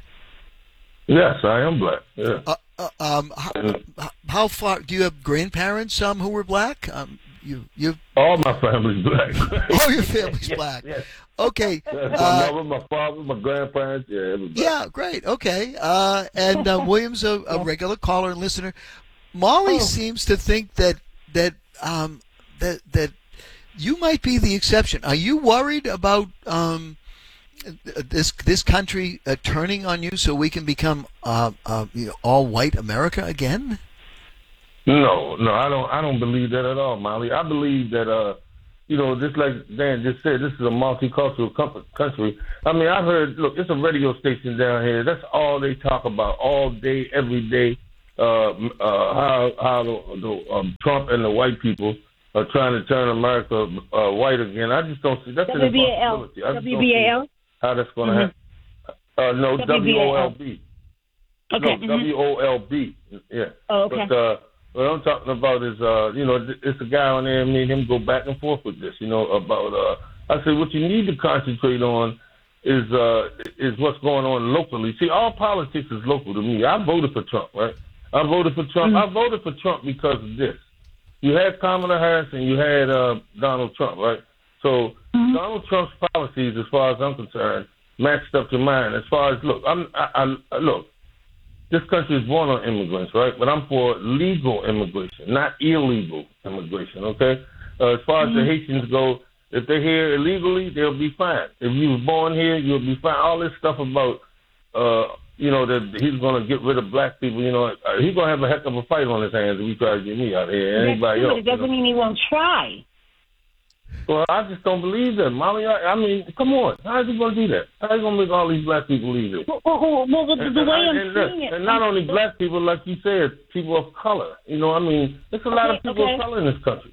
Yes, I am Black. Yeah. Uh, uh, um, how, how far do you have grandparents um, who were Black? Um, you, you. All my family's Black. All your family's Black. Yes. Okay. Yes, my Uh, mother, my father, my grandparents, yeah, everybody. yeah, great. Okay. Uh, and uh, William's a, a regular caller and listener. Molly seems to think that that um, that that you might be the exception. Are you worried about um, this this country uh, turning on you so we can become uh, uh, you know, all white America again? No, no, I don't. I don't believe that at all, Molly. I believe that, uh, you know, just like Dan just said, this is a multicultural com- country. I mean, I've heard. Look, it's a radio station down here. That's all they talk about all day, every day. Uh, uh, how how the, the um, Trump and the white people are trying to turn America uh, white again. I just don't see that's an W B A L. impossibility. I just W B A L? don't see how that's going to Mm-hmm. happen. Uh, no, W O L B. Okay. No, mhm. W O L B. Yeah. Oh, okay. But uh, what I'm talking about is, uh, you know, it's a guy on there, me and him go back and forth with this, you know, about, uh, I said, what you need to concentrate on is uh, is what's going on locally. See, all politics is local to me. I voted for Trump, right? I voted for Trump. Mm-hmm. I voted for Trump because of this. You had Kamala Harris and you had uh, Donald Trump, right? So mm-hmm. Donald Trump's policies, as far as I'm concerned, matched up to mine. As far as, look, I'm, I, I, look, this country is born on immigrants, right? But I'm for legal immigration, not illegal immigration, okay? Uh, as far mm-hmm. as the Haitians go, if they're here illegally, they'll be fine. If you were born here, you'll be fine. All this stuff about, uh, you know, that he's going to get rid of black people, you know, uh, he's going to have a heck of a fight on his hands if he tries to get me out here. And anybody That's else. It doesn't you know? mean he won't try. Well, I just don't believe that, Molly. I, I mean, come on. How is he going to do that? How is he going to make all these black people leave it? Well, well, well, well the, the and, way and, I'm and, look, seeing it. and not only black people, like you said, people of color. You know, I mean, there's a lot Okay, of people okay. of color in this country.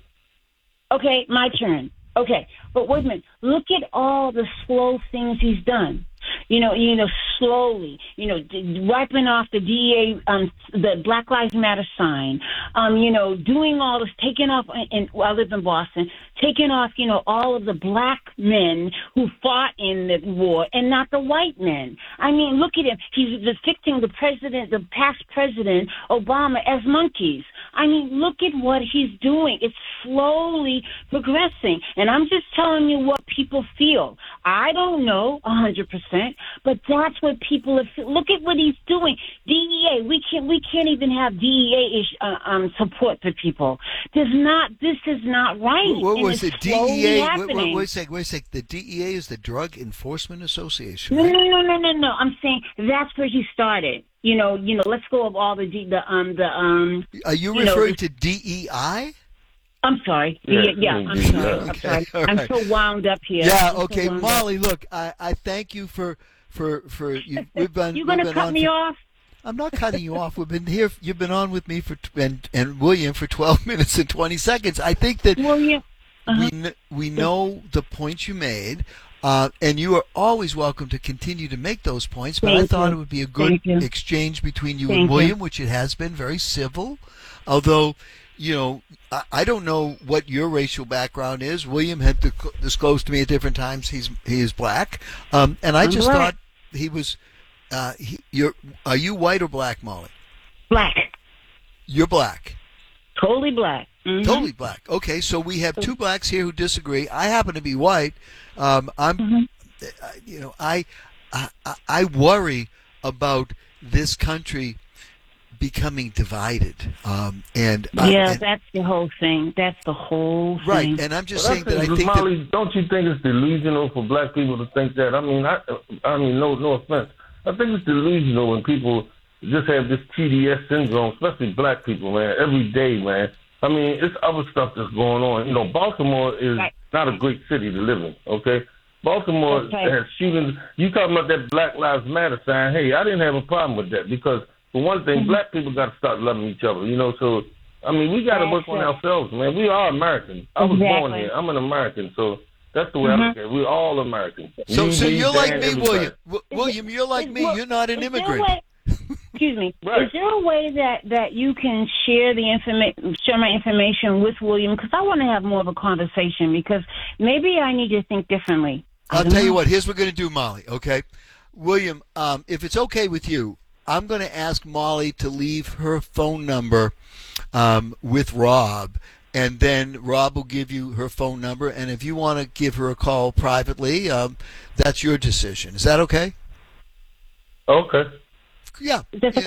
Okay, my turn. Okay, but wait a minute. Look at all the slow things he's done. You know, you know, slowly. You know, d- wiping off the D E A, um, the Black Lives Matter sign. Um, you know, doing all this, taking off. And well, I live in Boston. Taking off, you know, all of the black men who fought in the war, and not the white men. I mean, look at him. He's depicting the president, the past president Obama, as monkeys. I mean, look at what he's doing. It's slowly progressing. And I'm just telling you what people feel. I don't know one hundred percent, but that's what people are feeling. Look at what he's doing. D E A, we can't, we can't even have D E A ish, uh, um, support for people. There's not, this is not right. What and was it's it? D slowly E A? Wait, happening. wait, wait a second. Wait a second. The D E A is the Drug Enforcement Association. No, Right? no, no, no, no, no. I'm saying that's where he started. You know, you know. Let's go of all the D, the um the um. Are you, you referring know, to D E I? I'm sorry. Yeah, Yeah, yeah, yeah, I'm yeah. sorry. I'm Okay, sorry. all I'm right. so wound up here. Yeah. I'm so Okay, wound Molly. up. Look, I, I thank you for for for you. We've been. You we've gonna been cut on me for- off? I'm not cutting you off. We've been here. You've been on with me for t- and and William for twelve minutes and twenty seconds. I think that William, uh-huh. we kn- we know the points you made, uh, and you are always welcome to continue to make those points. But I Thank thought you. it would be a good Thank you. exchange between you Thank and you. William, which it has been very civil. Although, you know, I, I don't know what your racial background is. William had to disclosed to me at different times he's he is black, um, and I I'm just black. thought he was. Uh, he, you're are you white or black, Molly? Black. You're black. Totally black. Mhm. Totally black. Okay, so we have two blacks here who disagree. I happen to be white. Um, I'm, Mm-hmm. uh, you know, I, I, I worry about this country becoming divided. Um, and I- Yeah, and- that's the whole thing. That's the whole thing. right. And I'm just Well, saying that I that's- think Molly, that. don't you think it's delusional for black people to think that? I mean, I, I mean, no, no offense. I think it's delusional when people just have this T D S syndrome, especially black people, man, every day, man. I mean, it's other stuff that's going on. You know, Baltimore is Right. not a great city to live in, okay? Baltimore Okay. has shootings. You talking about that Black Lives Matter sign. Hey, I didn't have a problem with that because, for one thing, Mhm. black people got to start loving each other, you know? So, I mean, we got to That's work on it. ourselves, man. We are Americans. I was born Exactly. here. I'm an American, so that's the way I Mhm. look at it. We're all Americans. So, Me, so me, you're like Dan, me, everybody. William. W- William, you're like Is- me. well, You're not an is there a immigrant. way- Excuse me. Right. Is there a way that, that you can share the information, share my information with William? Because I want to have more of a conversation. Because maybe I need to think differently. I I'll don't tell you know. what. Here's what we're going to do, Molly. Okay, William. Um, if it's okay with you, I'm going to ask Molly to leave her phone number um, with Rob, and then Rob will give you her phone number. And if you want to give her a call privately, um, that's your decision. Is that okay? Okay. Yeah. That's okay?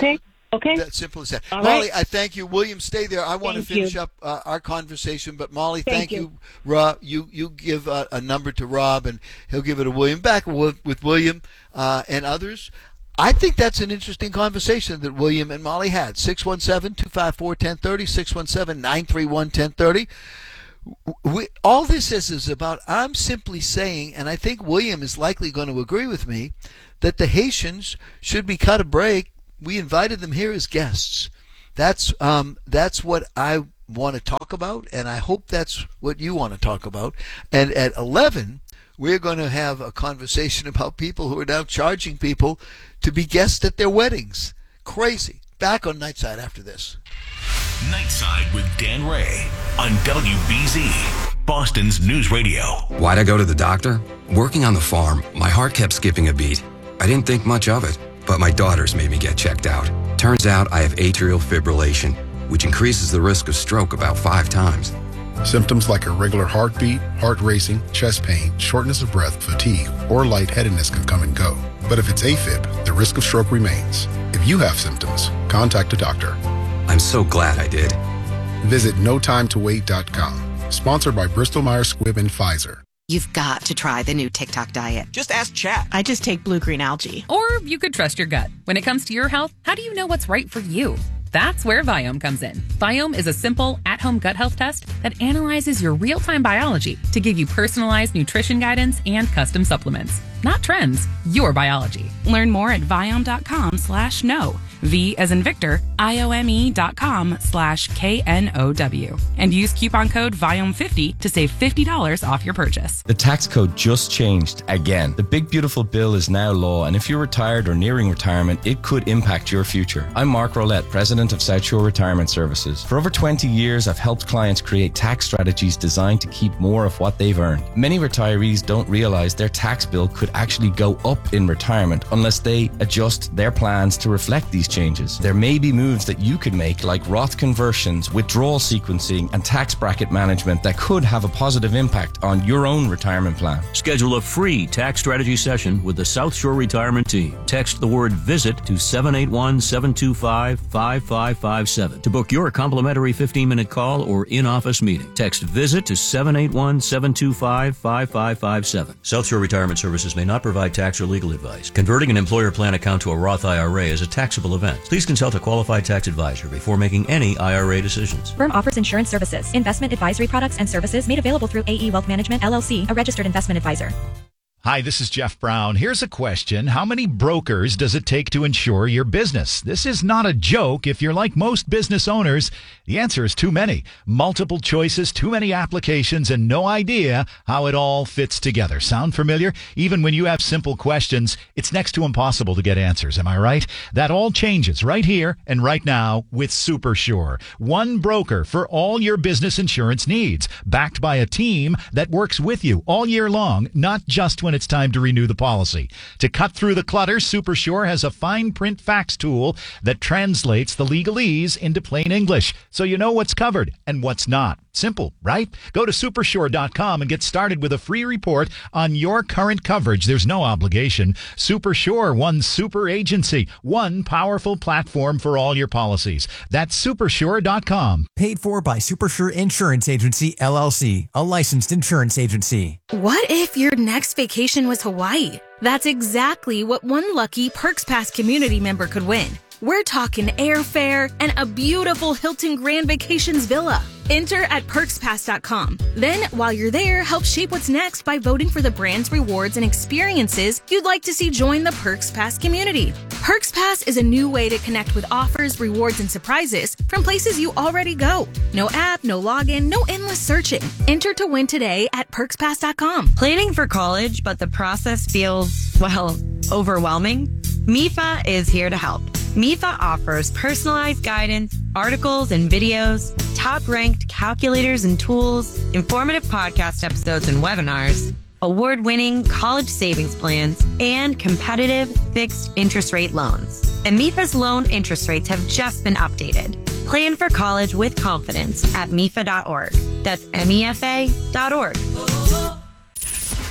Okay. That's simple as that. All Molly, right. I thank you. William, stay there. I want Thank to finish you. up uh, our conversation, but Molly, thank, Thank you. you. Rob, you, you give uh, a number to Rob, and he'll give it to William. Back with, with William uh, and others. I think that's an interesting conversation that William and Molly had. six one seven, two five four, one zero three zero, six one seven, nine three one, one zero three zero. We, all this is is about, I'm simply saying, and I think William is likely going to agree with me, that the Haitians should be cut a break. We invited them here as guests. That's um, that's what I want to talk about, and I hope that's what you want to talk about. And at eleven, we're going to have a conversation about people who are now charging people to be guests at their weddings. Crazy. Back on Nightside after this. Nightside with Dan Ray on W B Z, Boston's News Radio. Why'd I go to the doctor? Working on the farm, my heart kept skipping a beat. I didn't think much of it, but my daughters made me get checked out. Turns out I have atrial fibrillation, which increases the risk of stroke about five times. Symptoms like irregular heartbeat, heart racing, chest pain, shortness of breath, fatigue, or lightheadedness can come and go. But if it's AFib, the risk of stroke remains. If you have symptoms, contact a doctor. I'm so glad I did. Visit no time to wait dot com. Sponsored by Bristol Myers Squibb and Pfizer. You've got to try the new TikTok diet. Just ask Chat. I just take blue green algae. Or you could trust your gut. When it comes to your health, how do you know what's right for you? That's where Viome comes in. Viome is a simple, at-home gut health test that analyzes your real-time biology to give you personalized nutrition guidance and custom supplements. Not trends, your biology. Learn more at Viome.com slash no. V as in Victor, I-O-M-E dot com slash K N O W. And use coupon code Viome fifty to save fifty dollars off your purchase. The tax code just changed again. The big beautiful bill is now law, and if you're retired or nearing retirement, it could impact your future. I'm Mark Rolette, president of South Shore Retirement Services. For over twenty years, I've helped clients create tax strategies designed to keep more of what they've earned. Many retirees don't realize their tax bill could actually go up in retirement unless they adjust their plans to reflect these changes. There may be moves that you could make, like Roth conversions, withdrawal sequencing, and tax bracket management that could have a positive impact on your own retirement plan. Schedule a free tax strategy session with the South Shore Retirement Team. Text the word VISIT to seven eight one, seven two five, five five five seven to book your complimentary fifteen-minute call or in-office meeting. Text VISIT to seven eight one, seven two five, five five five seven. South Shore Retirement Services may not provide tax or legal advice. Converting an employer plan account to a Roth I R A is a taxable event. Please consult a qualified tax advisor before making any I R A decisions. Firm offers insurance services, investment advisory products and services made available through A E Wealth Management, L L C, a registered investment advisor. Hi, this is Jeff Brown. Here's a question. How many brokers does it take to insure your business? This is not a joke. If you're like most business owners, the answer is too many. Multiple choices, too many applications, and no idea how it all fits together. Sound familiar? Even when you have simple questions, it's next to impossible to get answers. Am I right? That all changes right here and right now with SuperSure. One broker for all your business insurance needs, backed by a team that works with you all year long, not just when it's time to renew the policy. To cut through the clutter, SuperSure has a fine print fax tool that translates the legalese into plain English, so you know what's covered and what's not. Simple, right? Go to supersure dot com and get started with a free report on your current coverage. There's no obligation. SuperSure, one super agency, one powerful platform for all your policies. That's supersure dot com. Paid for by SuperSure Insurance Agency, L L C, a licensed insurance agency. What if your next vacation was Hawaii? That's exactly what one lucky Perks Pass community member could win. We're talking airfare and a beautiful Hilton Grand Vacations villa. Enter at perks pass dot com. Then, while you're there, help shape what's next by voting for the brands, rewards, and experiences you'd like to see join the Perks Pass community. Perks Pass is a new way to connect with offers, rewards, and surprises from places you already go. No app, no login, no endless searching. Enter to win today at perks pass dot com. Planning for college, but the process feels, well, overwhelming? M I F A is here to help. M I F A offers personalized guidance, articles and videos, top-ranked calculators and tools, informative podcast episodes and webinars, award-winning college savings plans, and competitive fixed interest rate loans. And M I F A's loan interest rates have just been updated. Plan for college with confidence at M I F A dot org. That's M E F A dot org.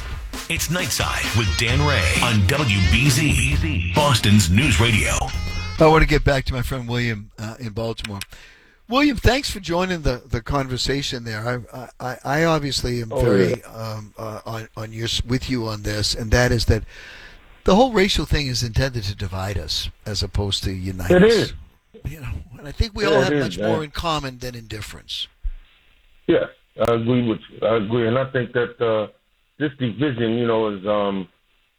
It's Nightside with Dan Ray on W B Z, Boston's News Radio. I want to get back to my friend William uh, in Baltimore. William, thanks for joining the, the conversation there. I, I, I obviously am Oh, very yeah. um, uh, on on your with you on this, and that is that the whole racial thing is intended to divide us as opposed to unite It us. is. You know, and I think we Yeah, all it have is, much man. more in common than in difference. Yes, I agree with you. I agree, and I think that uh, this division, you know, is, um,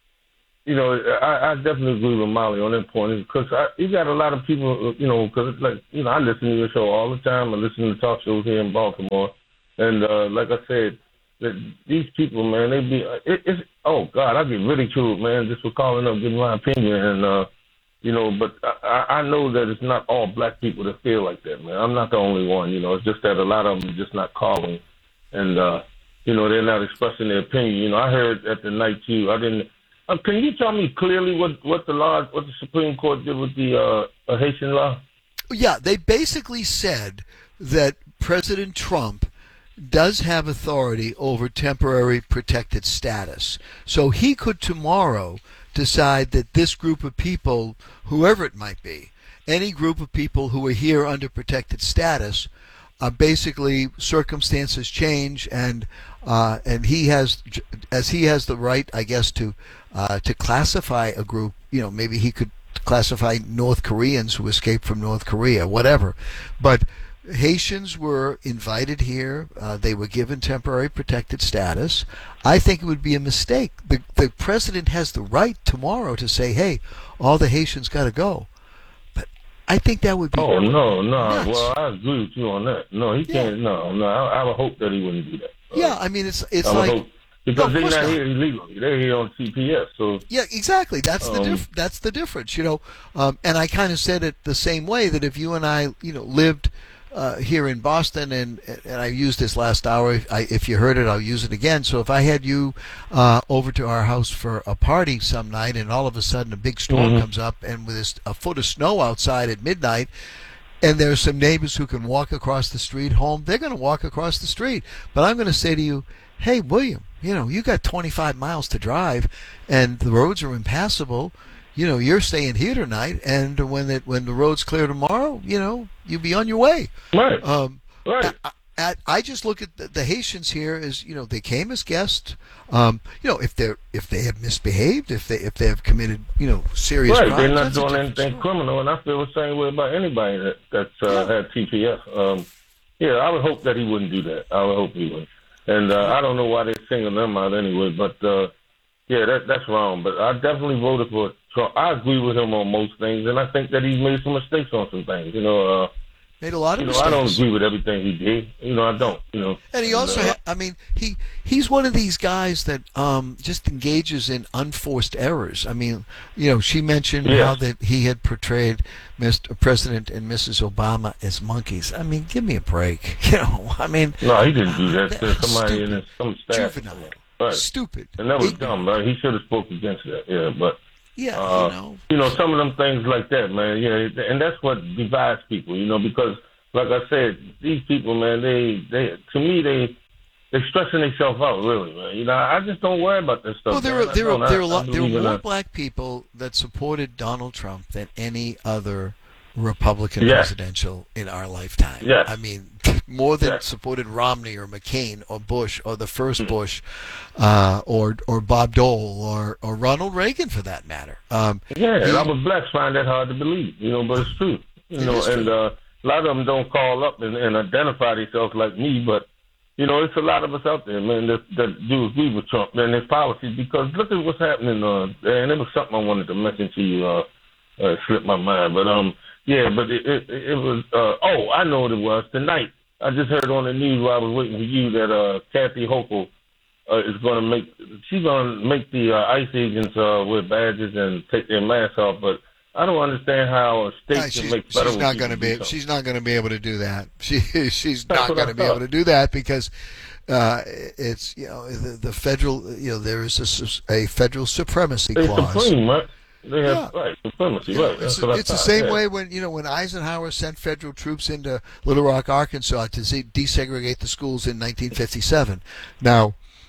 you know, I, I definitely agree with Molly on that point because you got a lot of people, you know, because like, you know, I listen to your show all the time. I listen to talk shows here in Baltimore, and uh, like I said, that these people, man, they be, it, it's, oh God, I get ridiculed, man, just for calling up, giving my opinion, and uh, you know, but I, I know that it's not all black people that feel like that, man. I'm not the only one, you know. It's just that a lot of them are just not calling, and uh, you know, they're not expressing their opinion. You know, I heard at the night too. I didn't. Uh, can you tell me clearly what, what the law, what the Supreme Court did with the uh, uh, Haitian law? Yeah, they basically said that President Trump does have authority over temporary protected status. So he could tomorrow decide that this group of people, whoever it might be, any group of people who are here under protected status, uh, basically circumstances change, and uh, and he has, as he has the right, I guess, to uh, to classify a group. You know, maybe he could classify North Koreans who escaped from North Korea, whatever. But Haitians were invited here. Uh, they were given temporary protected status. I think it would be a mistake. The, the president has the right tomorrow to say, hey, all the Haitians got to go. But I think that would be Oh, no, no. nuts. Well, I agree with you on that. No, he can't. No, no. I, I would hope that he wouldn't do that. Yeah, I mean, it's it's I would like... hope, because No, they're of not, course not. here illegally. They're here on C P S. So Yeah, exactly. That's the Um, diff- that's the difference, you know. Um, and I kind of said it the same way, that if you and I, you know, lived uh, here in Boston, and and I used this last hour. I, if you heard it, I'll use it again. So if I had you uh, over to our house for a party some night, and all of a sudden a big storm Mhm. comes up, and with this, a foot of snow outside at midnight, and there's some neighbors who can walk across the street home, they're going to walk across the street. But I'm going to say to you, hey, William, you know, you got twenty-five miles to drive, and the roads are impassable. You know, you're staying here tonight, and when it when the road's clear tomorrow, you know, you'll be on your way. Right. Um, right. I, I, I just look at the, the Haitians here as, you know, they came as guests. Um, you know, if they're if they have misbehaved, if they if they have committed, you know, serious right, crimes, they're not that's a doing different anything criminal, and I feel the same way about anybody that that's uh, had T P S. Um, yeah, I would hope that he wouldn't do that. I would hope he wouldn't. And uh, I don't know why they're singling them out anyway, but uh, yeah, that, that's wrong. But I definitely voted for Trump. I agree with him on most things, and I think that he's made some mistakes on some things. You know, uh, Made a lot of you know, mistakes. I don't agree with everything he did. You know, I don't. You know, And he also, uh, ha- I mean, he he's one of these guys that um, just engages in unforced errors. I mean, you know, she mentioned Yeah. how that he had portrayed Mister President and Missus Obama as monkeys. I mean, give me a break. You know, I mean, no, he didn't do that. that There's was somebody stupid. in his, some staff. Juvenile. Right. Stupid. And that was Ignorant. dumb, right? He should have spoke against that. Yeah, but Yeah, uh, you know. you know, some of them things like that, man. Yeah, and that's what divides people. You know, because like I said, these people, man, they they to me they they stressing themselves out, really, man. You know, I just don't worry about this stuff. Well, there man. are I there are don't. there are, I- a I lot, there are believe in more a- black people that supported Donald Trump than any other Republican Yeah. presidential in our lifetime. Yeah. I mean, more than Yeah. supported Romney or McCain or Bush or the first Bush, uh, or or Bob Dole or or Ronald Reagan for that matter. Um, Yeah, he- and I was blacks find that hard to believe, you know, but it's true. You It know, is and true. uh, a lot of them don't call up and, and identify themselves like me, but you know, it's a lot of us out there, man, that, that do agree with Trump and his policies. Because look at what's happening, uh, and it was something I wanted to mention to you. Uh, uh, it slipped my mind, but um, yeah, but it it, it was. Uh, oh, I know what it was tonight. I just heard on the news while I was waiting for you that uh, Kathy Hochul uh, is going to make. She's going to make the uh, ICE agents uh, wear badges and take their masks off, but I don't understand how a state Uh, can she's, make federal she's not people going to do be. something. She's not going to be able to do that. She she's That's not what going I to be able thought. to do that because uh, it's you know the, the federal you know there is a, sus- a federal supremacy They clause. supreme, right? They have Yeah. right supremacy, You know, right? That's it's what I it's the thought, same yeah. way when you know when Eisenhower sent federal troops into Little Rock, Arkansas, to se- desegregate the schools in nineteen fifty-seven. Now,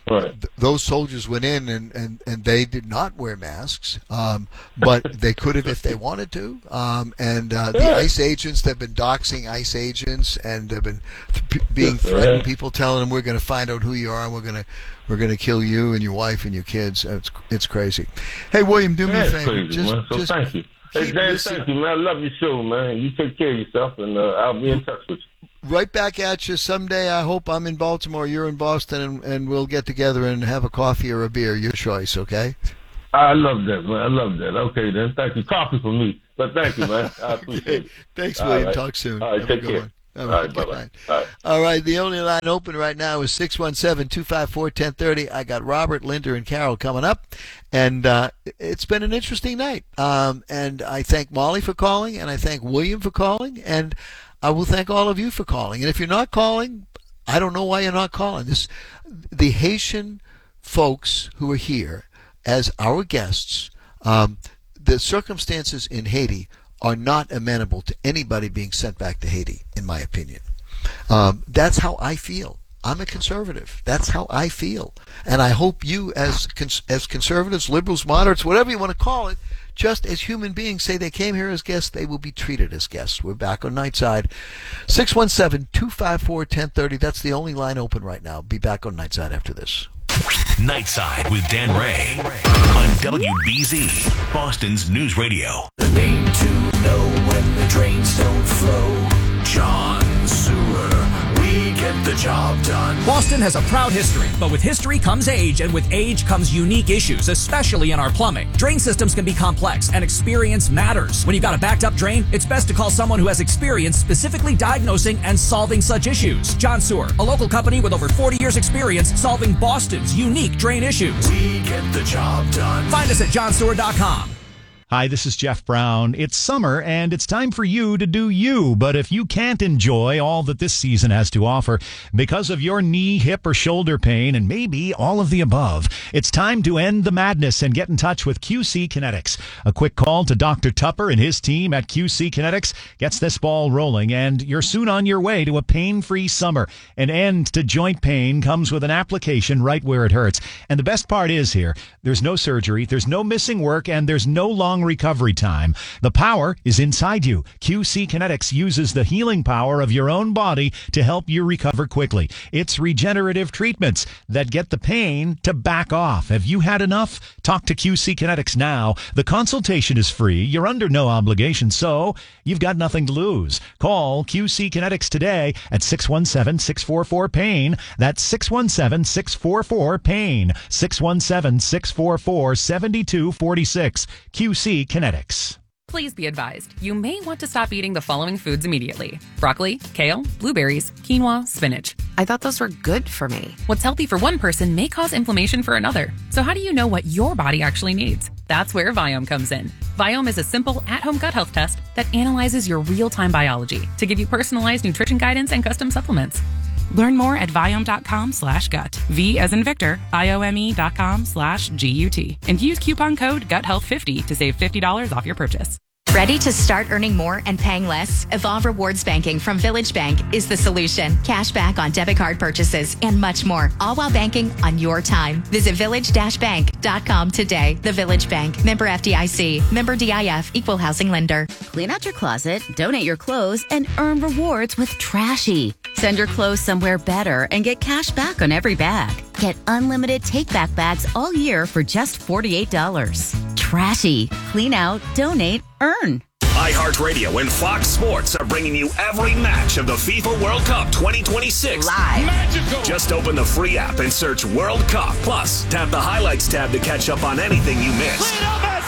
Right. Th- those soldiers went in and, and, and they did not wear masks, um, but they could have if they wanted to. Um, and uh, the ICE agents, they've been doxing ICE agents, and they've been p- being threatened. People telling them, we're going to find out who you are, and we're going to we're going to kill you and your wife and your kids. It's it's crazy. Hey, William, do me That's a favor. crazy, just, man. So just thank you. Hey, Dan, thank you, man. I love your show, man. You take care of yourself, and uh, I'll be in touch with you. Right back at you someday. I hope I'm in Baltimore, you're in Boston, and, and we'll get together and have a coffee or a beer. Your choice, okay? I love that, man. I love that. Okay, then. Thank you. Coffee for me. But thank you, man. I appreciate it. Thanks, All William. right. Talk soon. All right, Have take a good care. one. All All right, right, bye-bye. bye-bye. All right. All right, the only line open right now is six one seven, two five four, one zero three zero. I got Robert, Linda, and Carol coming up, and uh, it's been an interesting night. Um, and I thank Molly for calling, and I thank William for calling, and I will thank all of you for calling. And if you're not calling, I don't know why you're not calling. This, the Haitian folks who are here as our guests, um, the circumstances in Haiti are not amenable to anybody being sent back to Haiti, in my opinion. Um, that's how I feel. I'm a conservative. That's how I feel. And I hope you, as cons- as conservatives, liberals, moderates, whatever you want to call it, just as human beings say they came here as guests, they will be treated as guests. We're back on Nightside. six one seven, two five four, one zero three zero. That's the only line open right now. Be back on Nightside after this. Nightside with Dan Ray on W B Z, Boston's News Radio. The name to know when the drains don't flow. John Sewer. We get the job done. Boston has a proud history, but with history comes age, and with age comes unique issues, especially in our plumbing. Drain systems can be complex, and experience matters. When you've got a backed up drain, it's best to call someone who has experience specifically diagnosing and solving such issues. John Sewer, a local company with over forty years experience solving Boston's unique drain issues. We get the job done. Find us at john sewer dot com. Hi, this is Jeff Brown. It's summer, and it's time for you to do you. But if you can't enjoy all that this season has to offer because of your knee, hip, or shoulder pain, and maybe all of the above, it's time to end the madness and get in touch with Q C Kinetics. A quick call to Doctor Tupper and his team at Q C Kinetics gets this ball rolling, and you're soon on your way to a pain-free summer. An end to joint pain comes with an application right where it hurts. And the best part is here, there's no surgery, there's no missing work, and there's no long recovery time. The power is inside you. Q C Kinetics uses the healing power of your own body to help you recover quickly. It's regenerative treatments that get the pain to back off. Have you had enough? Talk to Q C Kinetics now. The consultation is free. You're under no obligation, so you've got nothing to lose. Call Q C Kinetics today at six one seven, six four four, pain. That's six one seven, six four four, pain. six one seven, six four four, seven two four six. Q C Kinetics. Please be advised, you may want to stop eating the following foods immediately. Broccoli, kale, blueberries, quinoa, spinach. I thought those were good for me. What's healthy for one person may cause inflammation for another. So how do you know what your body actually needs? That's where Viome comes in. Viome is a simple at-home gut health test that analyzes your real-time biology to give you personalized nutrition guidance and custom supplements. Learn more at Viome.com slash gut. V as in Victor, I-O-M-E dot com slash G-U-T. And use coupon code gut health fifty to save fifty dollars off your purchase. Ready to start earning more and paying less? Evolve Rewards Banking from Village Bank is the solution. Cash back on debit card purchases and much more, all while banking on your time. Visit village dash bank dot com today. The Village Bank. Member F D I C. Member D I F. Equal housing lender. Clean out your closet, donate your clothes, and earn rewards with Trashy. Send your clothes somewhere better and get cash back on every bag. Get unlimited take-back bags all year for just forty-eight dollars. Trashy. Clean out, donate, earn. iHeartRadio and Fox Sports are bringing you every match of the FIFA World Cup twenty twenty-six live. Magical. Just open the free app and search World Cup. Plus, tap the highlights tab to catch up on anything you missed.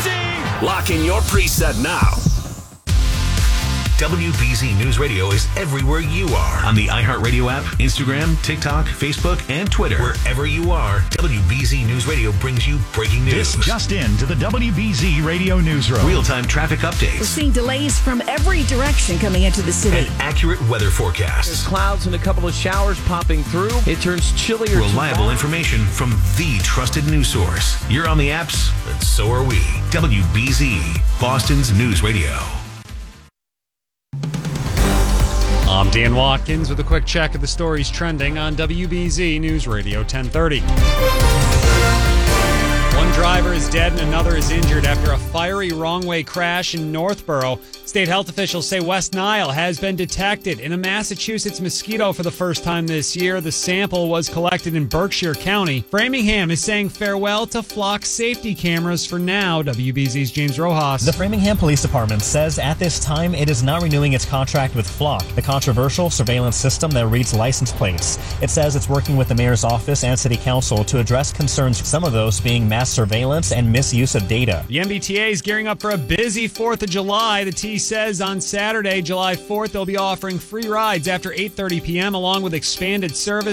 Lock in your preset now. W B Z News Radio is everywhere you are on the iHeartRadio app, Instagram, TikTok, Facebook, and Twitter. Wherever you are, W B Z News Radio brings you breaking news. This just in to the W B Z Radio Newsroom. Real-time traffic updates. We're seeing delays from every direction coming into the city. An accurate weather forecast. There's clouds and a couple of showers popping through. It turns chillier. Reliable information from the trusted news source. You're on the apps, and so are we. W B Z, Boston's News Radio. I'm Dan Watkins with a quick check of the stories trending on W B Z News Radio ten thirty. One driver is dead and another is injured after a fiery wrong-way crash in Northborough. State health officials say West Nile has been detected in a Massachusetts mosquito for the first time this year. The sample was collected in Berkshire County. Framingham is saying farewell to flock safety cameras for now. W B Z's James Rojas. The Framingham Police Department says at this time it is not renewing its contract with Flock, the controversial surveillance system that reads license plates. It says it's working with the mayor's office and city council to address concerns, some of those being mass surveillance and misuse of data. The M B T A is gearing up for a busy fourth of July. The T says on Saturday, July fourth, they'll be offering free rides after eight thirty p.m. along with expanded service.